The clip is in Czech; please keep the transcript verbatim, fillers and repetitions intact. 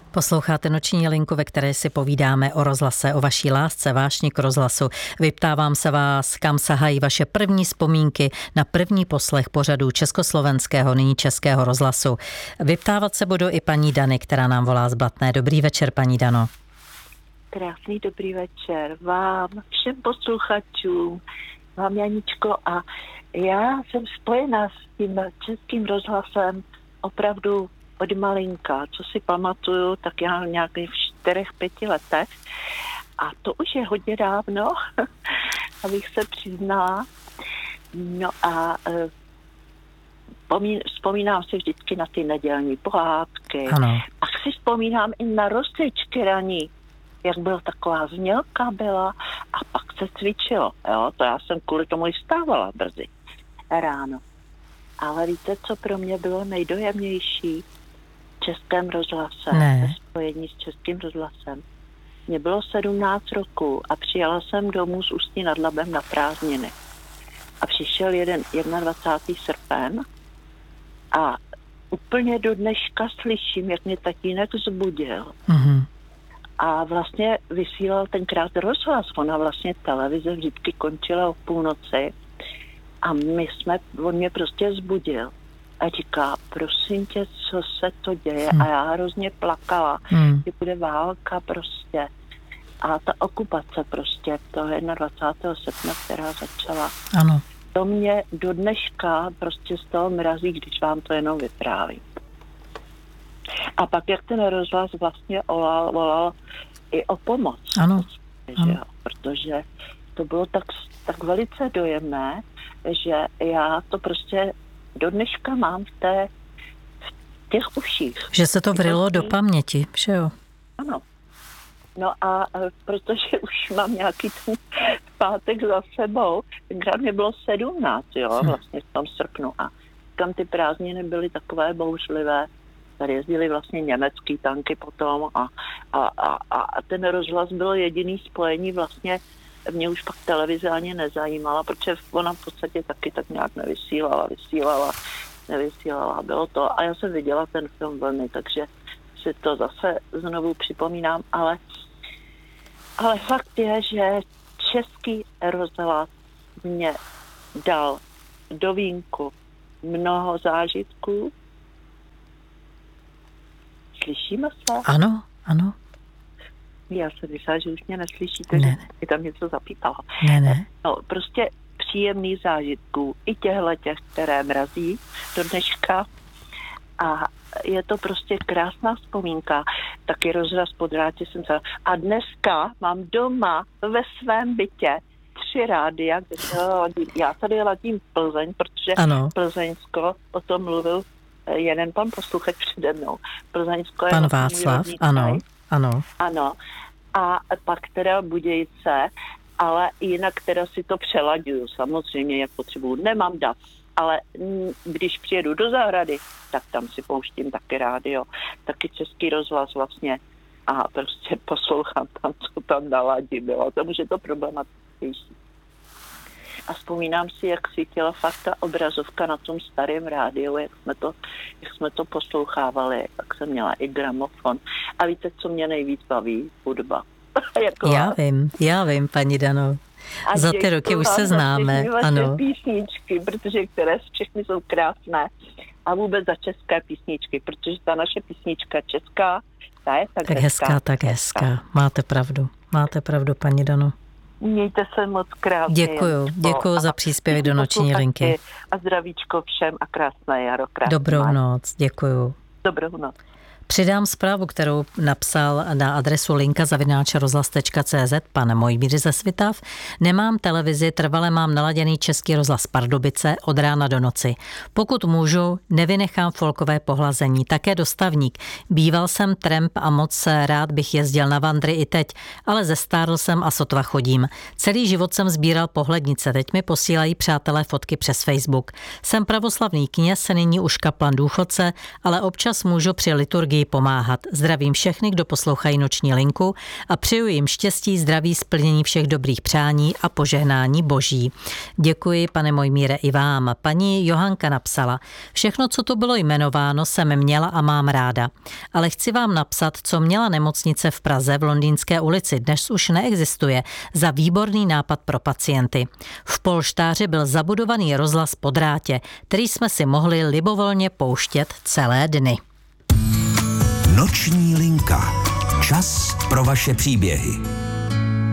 Posloucháte Noční linku, ve které si povídáme o rozhlase, o vaší lásce, vášni k rozhlasu. Vyptávám se vás, kam sahají vaše první vzpomínky na první poslech pořadu československého, nyní českého rozhlasu. Vyptávat se budu i paní Dany, která nám volá z Blatné. Dobrý večer, paní Dano. Krásný dobrý večer vám, všem posluchačům, vám Janičko, a já jsem spojená s tím českým rozhlasem opravdu od malinka, co si pamatuju, tak já nějakých v čtyřech, pěti letech. A to už je hodně dávno, abych se přiznala. No a e, vzpomínám si vždycky na ty nedělní pohádky. Ano. A si vzpomínám i na rozcvičky raní, jak byla taková znělka byla a pak se cvičilo. Jo? To já jsem kvůli tomu i vstávala brzy ráno. Ale víte, co pro mě bylo nejdojemnější v českém rozhlase, ne. ve spojení s českým rozhlasem? Mně bylo sedmnáct roků a přijela jsem domů z Ústí nad Labem na prázdniny. A přišel jeden dvacátého prvního srpen a úplně do dneška slyším, jak mě tatínek zbudil. Mm-hmm. A vlastně vysílal tenkrát rozhlas. Ona vlastně televize vždycky končila o půlnoci a my jsme, on mě prostě zbudil. A říká, prosím tě, co se to děje? Hmm. A já hrozně plakala, hmm. že bude válka prostě. A ta okupace prostě, to je dvacátého prvního srpna, která začala. Ano. To mě do dneška prostě z toho mrazí, když vám to jenom vyprávím. A pak, jak ten rozhlas vlastně volal, volal i o pomoc. Ano. Že jo? Protože to bylo tak, tak velice dojemné, že já to prostě do dneška mám v, té, v těch uších. Že se to vrylo do paměti, že jo? Ano. No a protože už mám nějaký ten pátek za sebou, tenkrát mě bylo sedmnáct, jo, vlastně v tom srpnu. A tam ty prázdniny byly takové bouřlivé. Tady jezdily vlastně německý tanky potom a, a, a, a ten rozhlas byl jediný spojení vlastně. Mě už pak televize ani nezajímala, protože ona v podstatě taky tak nějak nevysílala, vysílala, nevysílala, bylo to. A já jsem viděla ten film velmi, takže si to zase znovu připomínám, ale, ale fakt je, že český rozhlas mě dal do vínku mnoho zážitků. Slyšíme se? Ano, ano. Já jsem myslela, že už mě neslyšíte, ne, že ne. mi tam něco zapípalo. Ne, ne. No, prostě příjemný zážitků, i těchto těch, které mrazí do dneška. A je to prostě krásná vzpomínka. Taky rozhlas po drátě jsem se... A dneska mám doma ve svém bytě tři rádia, kde se ladím. Já tady ladím Plzeň, protože ano. Plzeňsko, o tom mluvil jeden pan posluchač přede mnou. Plzeňsko je... Pan Václav, ano. Ano. Ano. A pak teda Budějice, ale jinak teda si to přelaďuju. Samozřejmě, jak potřebuju. Nemám dat, ale když přijedu do zahrady, tak tam si pouštím taky rádio, taky český rozhlas vlastně a prostě poslouchám tam, co tam naladí bylo. To už je to problematičnější. A vzpomínám si, jak svítila fakt ta obrazovka na tom starém rádiu, jak jsme to, jak jsme to poslouchávali, jak jsem měla i gramofon. A víte, co mě nejvíc baví? Hudba. jako já vím, já vím, paní Dano. A za ty roky už se známe, ano. Písničky, protože které všechny jsou krásné. A vůbec za české písničky, protože ta naše písnička česká, ta je tak, tak hezká. hezká tak hezká. hezká. Máte pravdu, máte pravdu, paní Dano. Mějte se moc krásně. Děkuju, děkuju za příspěvek do Noční linky. A zdravíčko všem a krásné jaro. Krásné. Dobrou noc, děkuju. Dobrou noc. Přidám zprávu, kterou napsal na adresu linka zavináč rozhlas tečka cé zet pan Mojmír ze Svitav. Nemám televizi, trvale mám naladěný český rozhlas Pardubice od rána do noci. Pokud můžu, nevynechám folkové pohlazení. Také dostavník. Býval jsem tramp a moc rád bych jezdil na vandry i teď, ale zestárl jsem a sotva chodím. Celý život jsem sbíral pohlednice, teď mi posílají přátelé fotky přes Facebook. Jsem pravoslavný kněz, nyní už kaplan důchodce, ale občas můžu při liturgii chtějí pomáhat. Zdravím všechny, kdo poslouchají Noční linku a přeju jim štěstí, zdraví, splnění všech dobrých přání a požehnání boží. Děkuji, pane Mojmíre, i vám. Paní Johanka napsala: všechno, co to bylo jmenováno, jsem měla a mám ráda. Ale chci vám napsat, co měla nemocnice v Praze v Londýnské ulici, dnes už neexistuje, za výborný nápad pro pacienty. V polštáři byl zabudovaný rozhlas po drátě, který jsme si mohli libovolně pouštět celé dny. Noční linka. Čas pro vaše příběhy.